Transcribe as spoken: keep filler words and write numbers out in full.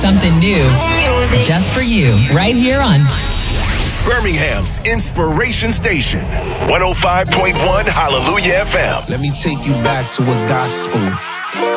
something new just for you, right here on Birmingham's Inspiration Station, one oh five point one Hallelujah F M. Let me take you back to a gospel